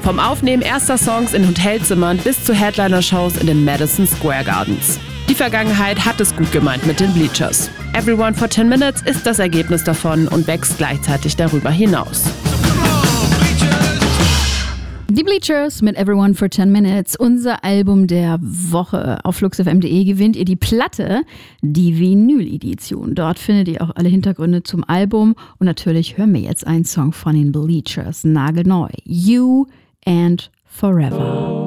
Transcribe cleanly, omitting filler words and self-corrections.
Vom Aufnehmen erster Songs in Hotelzimmern bis zu Headliner-Shows in den Madison Square Gardens. Die Vergangenheit hat es gut gemeint mit den Bleachers. Everyone for 10 Minutes ist das Ergebnis davon und wächst gleichzeitig darüber hinaus. Die Bleachers mit Everyone for 10 Minutes, unser Album der Woche. Auf fluxfm.de gewinnt ihr die Platte, die Vinyl-Edition. Dort findet ihr auch alle Hintergründe zum Album. Und natürlich hören wir jetzt einen Song von den Bleachers, nagelneu. You and Forever.